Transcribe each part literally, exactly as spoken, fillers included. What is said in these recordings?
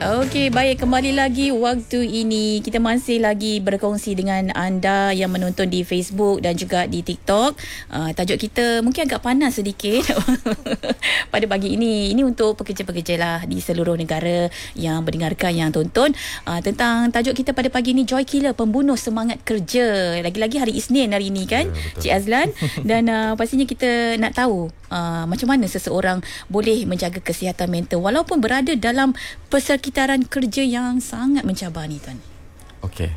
Okey, baik, kembali lagi waktu ini. Kita masih lagi berkongsi dengan anda yang menonton di Facebook dan juga di TikTok. Uh, tajuk kita mungkin agak panas sedikit pada pagi ini. Ini untuk pekerja-pekerja lah di seluruh negara yang mendengarkan, yang tonton. Uh, tentang tajuk kita pada pagi ini, Joy Killer, pembunuh semangat kerja. Lagi-lagi hari Isnin hari ini kan, ya, Cik Azlan. Dan uh, pastinya kita nak tahu uh, macam mana seseorang boleh menjaga kesihatan mental walaupun berada dalam persekitaran kerja yang sangat mencabar ni, Tuan. Okey.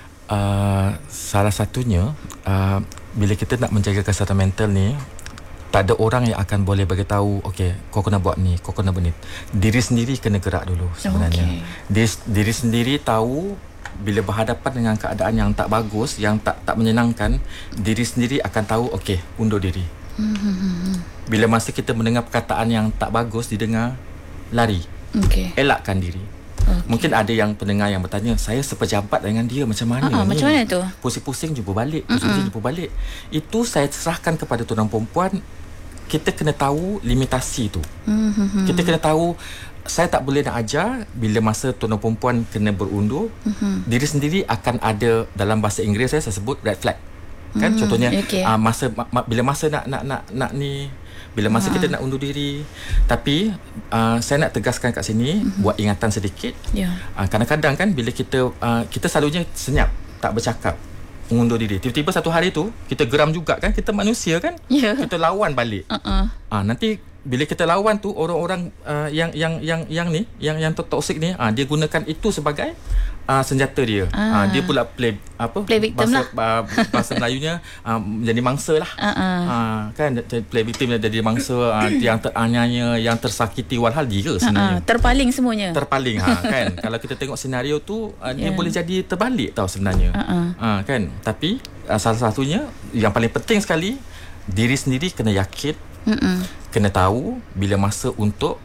Uh, salah satunya uh, bila kita nak menjaga kesihatan mental ni, tak ada orang yang akan boleh bagi tahu, okey, kau kena buat ni, kau kena buat ni. Diri sendiri kena gerak dulu sebenarnya. Okay. Diri, diri sendiri tahu bila berhadapan dengan keadaan yang tak bagus, yang tak tak menyenangkan, diri sendiri akan tahu, okey, undur diri. Mm-hmm. Bila masa kita mendengar perkataan yang tak bagus didengar, lari. Okay. Elakkan diri. Okay. Mungkin ada yang pendengar yang bertanya, saya sepejabat dengan dia, macam mana uh-uh, ni? Macam mana tu? Pusing-pusing jumpa balik, pusing-pusing jumpa balik. Itu saya serahkan kepada tuan perempuan. Kita kena tahu limitasi tu. Mm-hmm. Kita kena tahu, saya tak boleh nak ajar bila masa tuan perempuan kena berundur. Mm-hmm. Diri sendiri akan ada, dalam bahasa Inggeris saya, saya sebut red flag. Kan mm, contohnya okay. uh, masa ma, bila masa nak nak nak nak ni, bila masa ha. kita nak undur diri. Tapi uh, saya nak tegaskan kat sini, mm-hmm. buat ingatan sedikit. Yeah. Uh, kadang-kadang kan bila kita uh, kita selalunya senyap, tak bercakap, mengundur diri. Tiba-tiba satu hari tu kita geram juga kan, kita manusia kan. Yeah. Kita lawan balik. Uh-uh. Uh, nanti bila kita lawan tu, orang-orang uh, yang yang yang yang ni, yang yang toksik ni, uh, dia gunakan itu sebagai Uh, senjata dia. Ah. Uh, dia pula play apa? Play victim bahasa, lah. Uh, bahasa Melayunya uh, jadi mangsa lah. Uh-uh. Uh, kan play victim jadi mangsa, uh, yang teraniaya, yang tersakiti, walhal dia sebenarnya. Uh-uh. Terpaling semuanya. Terpaling ha kan. Kalau kita tengok senario tu, uh, yeah. dia boleh jadi terbalik tau sebenarnya. Uh-uh. Uh, kan. Tapi uh, salah satunya yang paling penting sekali, diri sendiri kena yakin. Uh-uh. Kena tahu bila masa untuk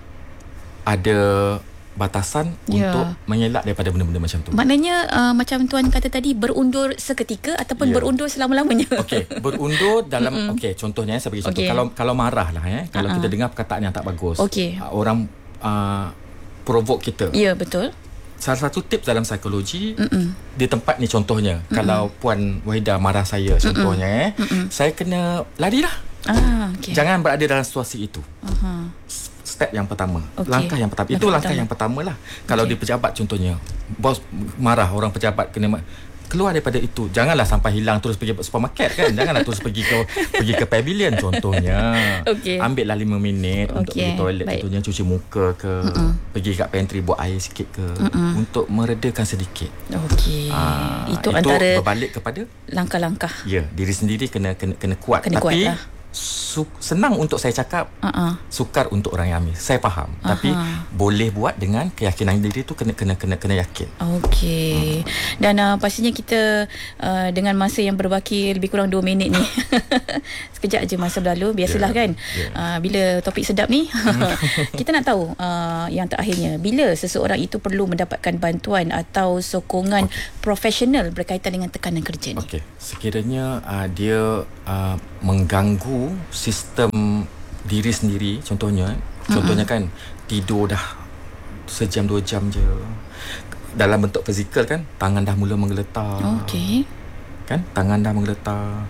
ada batasan, yeah. untuk mengelak daripada benda-benda macam tu. Maknanya uh, macam Tuan kata tadi, berundur seketika ataupun yeah. berundur selama-lamanya. Okey, berundur dalam okey, contohnya saya bagi contoh, okay. kalau kalau marah lah eh, kalau uh-huh. kita dengar perkataan yang tak bagus. Okay. Uh, orang uh, provoke kita. Ya, yeah, betul. Salah satu tips dalam psikologi, Mm-mm. di tempat ni contohnya, Mm-mm. kalau Puan Wahidah marah saya contohnya eh, Mm-mm. saya kena larilah. Ah, okay. Jangan berada dalam situasi itu. Uh-huh. Step yang pertama, okay. langkah yang pertama. Itu langkah, langkah yang pertama lah. Kalau okay. di pejabat contohnya, bos marah, orang pejabat kena ma- keluar daripada itu. Janganlah sampai hilang terus pergi supermarket kan. Janganlah terus pergi ke pergi ke pavilion contohnya. Okay. Ambillah lima minit okay. untuk pergi toilet. Baik. Contohnya cuci muka ke, uh-uh. pergi kat pantry buat air sikit ke, uh-uh. untuk meredakan sedikit. Okey. Ah, itu, itu antara berbalik kepada langkah-langkah. Ya, diri sendiri kena kena kena kuat. Kena Tapi kuat lah. Su- senang untuk saya cakap, uh-uh. sukar untuk orang yang ambil. Saya faham, uh-huh. tapi boleh buat dengan keyakinan diri tu, kena kena kena kena yakin. Okey. Hmm. Dan uh, pastinya kita uh, dengan masa yang berbaki lebih kurang dua minit ni. Sekejap je masa berlalu, biasalah yeah. kan. Yeah. Uh, bila topik sedap ni, kita nak tahu uh, yang terakhirnya, bila seseorang itu perlu mendapatkan bantuan atau sokongan okay. profesional berkaitan dengan tekanan kerja ni. Okey. Sekiranya uh, dia uh, mengganggu sistem diri sendiri, contohnya mm-hmm. contohnya kan tidur dah sejam dua jam je, dalam bentuk fizikal kan, tangan dah mula menggeletar. Okey. Kan, tangan dah menggeletar,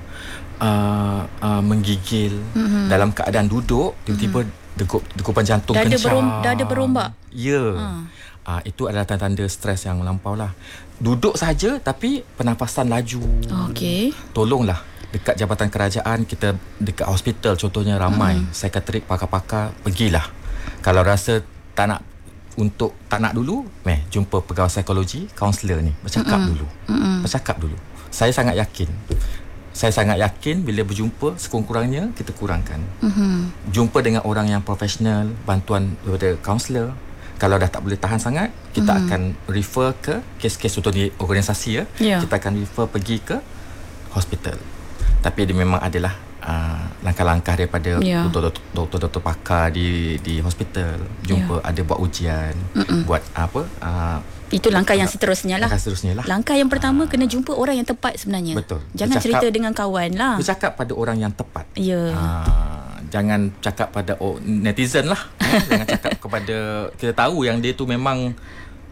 uh, uh, menggigil, mm-hmm. dalam keadaan duduk, tiba-tiba mm-hmm. degup degupan jantung dah kencang. Ada berom, dah ada berombak. Ya. Uh. Uh, itu adalah tanda-tanda stres yang melampau lah. Duduk saja tapi pernafasan laju. Okey. Tolonglah dekat jabatan kerajaan, kita dekat hospital contohnya ramai mm. psikiatrik, pakar-pakar, pergilah. Kalau rasa tak nak, untuk tak nak dulu, meh jumpa pegawai psikologi, kaunselor ni, bercakap mm. dulu. Mm. Bercakap dulu. Saya sangat yakin. Saya sangat yakin bila berjumpa, sekurang-kurangnya kita kurangkan. Mm-hmm. Jumpa dengan orang yang profesional, bantuan daripada kaunselor. Kalau dah tak boleh tahan sangat, kita mm. akan refer ke kes-kes contoh di organisasi ya. Yeah. Kita akan refer pergi ke hospital. Tapi dia memang adalah uh, langkah-langkah daripada yeah. doktor-doktor pakar di di hospital. Jumpa yeah. ada buat ujian, Mm-mm. buat apa? Uh, Itu langkah yang seterusnya lah. Langkah seterusnya lah. Langkah yang pertama, uh, kena jumpa orang yang tepat sebenarnya. Betul. Jangan bercakap, cerita dengan kawan lah. Bercakap pada orang yang tepat. Ya. Yeah. Uh, jangan cakap pada oh, netizen lah. Jangan cakap kepada, kita tahu yang dia tu memang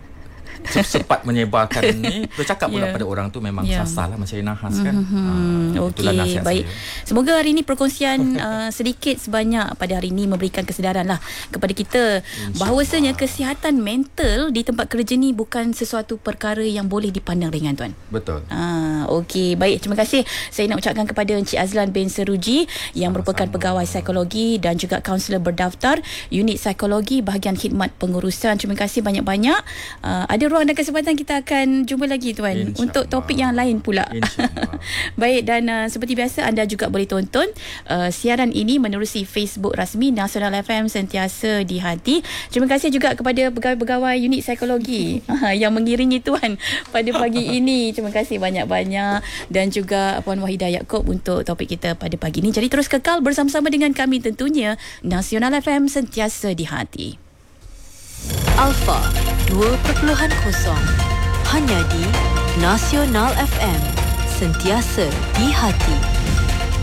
sempat menyebarkan ni, bercakap pula yeah. pada orang tu memang yeah. sasar lah macam Nahas kan. Mm-hmm. Ha, itulah Okey, nasihat baik. saya. Semoga hari ini perkongsian uh, sedikit sebanyak pada hari ini memberikan kesedaran lah kepada kita bahawasanya kesihatan mental di tempat kerja ni bukan sesuatu perkara yang boleh dipandang ringan, tuan. Betul. Ah, okey, baik. Terima kasih. Saya nak ucapkan kepada Encik Azlan bin Seruji yang Sama-sama. merupakan pegawai psikologi dan juga kaunselor berdaftar unit psikologi bahagian khidmat pengurusan. Terima kasih banyak-banyak. Uh, ada ruang dan kesempatan kita akan jumpa lagi, tuan, untuk topik yang lain pula. Baik, dan uh, seperti biasa anda juga boleh tonton uh, siaran ini menerusi Facebook rasmi Nasional F M Sentiasa di Hati. Terima kasih juga kepada pegawai-pegawai unit psikologi yang mengiringi tuan pada pagi ini. Terima kasih banyak-banyak, dan juga Puan Wahidah Yaakob untuk topik kita pada pagi ini. Jadi terus kekal bersama-sama dengan kami tentunya, Nasional F M Sentiasa di Hati. Alpha dua kosong hanya di Nasional F M Sentiasa di Hati.